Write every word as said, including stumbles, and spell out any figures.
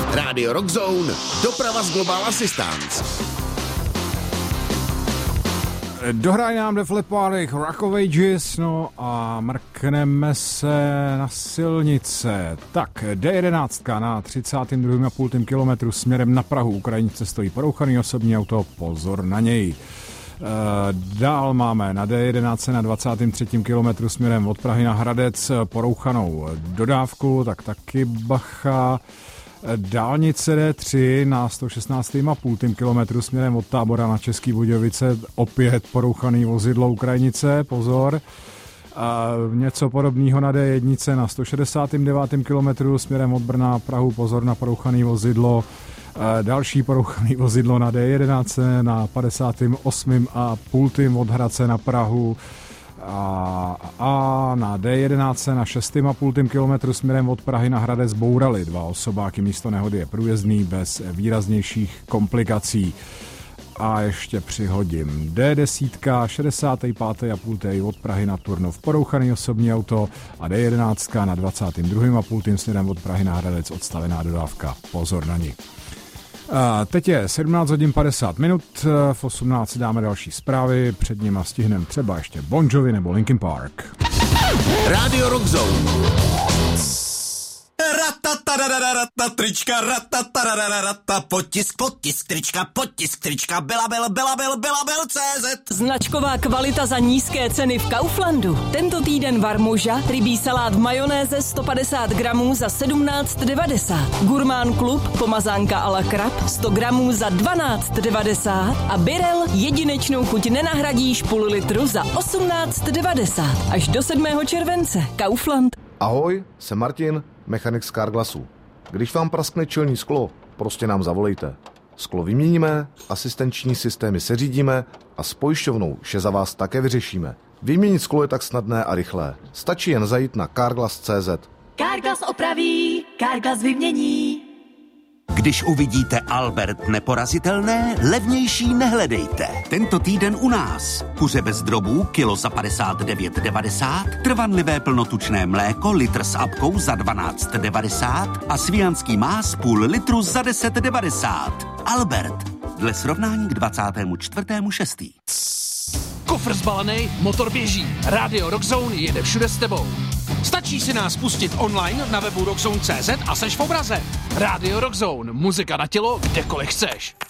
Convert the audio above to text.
Radio Rockzone, doprava z Global Assistance. Dohrají nám Def Leppard, Rock of Ages, no a mrkneme se na silnice. Tak, D jedenáct na třicátém druhém a půl kilometru směrem na Prahu. Ukrajince stojí porouchaný osobní auto, pozor na něj. Dál máme na D jedenáct na dvacátém třetím kilometru směrem od Prahy na Hradec porouchanou dodávku, tak taky bacha. Dálnice D tři na sto šestnáct celá pět kilometru směrem od Tábora na Český Budějovice, opět porouchaný vozidlo Ukrajinice, pozor. A něco podobného na D jedna na sto šedesát devět kilometru směrem od Brna Prahu, pozor na porouchaný vozidlo. A další porouchaný vozidlo na D jedenáct na padesát osm a půl od Hradce na Prahu. A, a na D jedenáct na šest a půl kilometru směrem od Prahy na Hradec bourali dva osobáky, místo nehody je průjezdný bez výraznějších komplikací. A ještě přihodím D deset, šedesát pět a půl od Prahy na Turnov porouchaný osobní auto a D jedenáct na dvacátém druhém a půl směrem od Prahy na Hradec odstavená dodávka, pozor na ní. A teď je sedmnáct hodin padesát minut, v osmnáct dáme další zprávy, před nima stihneme třeba ještě Bon Jovi nebo Linkin Park. Radio Rockzone. Ratatarararata, trička, ratatarararata, potisk, potisk, trička, potisk, trička, byla, byl, byla, byl, byla, byl, C Z. Značková kvalita za nízké ceny v Kauflandu. Tento týden Varmoža, rybí salát v majonéze sto padesát gramů za sedmnáct devadesát. Gurmán Klub, pomazánka a la krab, sto gramů za dvanáct devadesát. A Birel, jedinečnou chuť nenahradíš půl litru za osmnáct devadesát. Až do sedmého července. Kaufland. Ahoj, jsem Martin, mechanik z Carglassu. Když vám praskne čelní sklo, prostě nám zavolejte. Sklo vyměníme, asistenční systémy seřídíme a s pojišťovnou vše za vás také vyřešíme. Vyměnit sklo je tak snadné a rychlé. Stačí jen zajít na carglass tečka cé zet. Carglass opraví, Carglass vymění. Když uvidíte Albert neporazitelné, levnější nehledejte. Tento týden u nás. Kuře bez drobů, kilo za padesát devět devadesát, trvanlivé plnotučné mléko, litr s apkou za dvanáct devadesát a svijanský más půl litru za deset devadesát. Albert. Dle srovnání k dvacátému čtvrtému šestý Kofr zbalený, motor běží. Radio Rockzone jede všude s tebou. Stačí si nás pustit online na webu rockzone tečka cé zet a seš v obraze. Radio Rockzone, muzika na tělo, kdekoliv chceš.